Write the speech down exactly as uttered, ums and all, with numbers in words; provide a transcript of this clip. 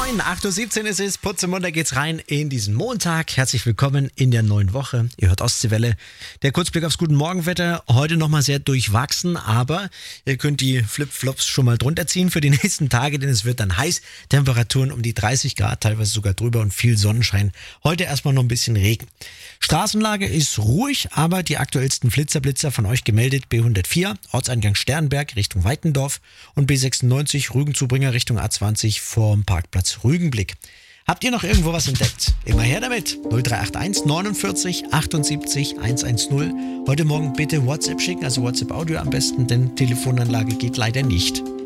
neun, acht Uhr siebzehn ist es, Putz im Mund, da geht's rein in diesen Montag. Herzlich willkommen in der neuen Woche. Ihr hört Ostseewelle. Der Kurzblick aufs Guten Morgenwetter, heute nochmal sehr durchwachsen, aber ihr könnt die Flipflops schon mal drunter ziehen für die nächsten Tage, denn es wird dann heiß. Temperaturen um die dreißig Grad, teilweise sogar drüber und viel Sonnenschein. Heute erstmal noch ein bisschen Regen. Straßenlage ist ruhig, aber die aktuellsten Flitzer-Blitzer von euch gemeldet: B hundertvier, Ortseingang Sternberg Richtung Weitendorf und B sechsundneunzig, Rügenzubringer Richtung A zwanzig vorm Parkplatz Rügenblick. Habt ihr noch irgendwo was entdeckt? Immer her damit. null drei acht eins neunundvierzig achtundsiebzig hundertzehn. Heute Morgen bitte WhatsApp schicken, also WhatsApp Audio am besten, denn Telefonanlage geht leider nicht.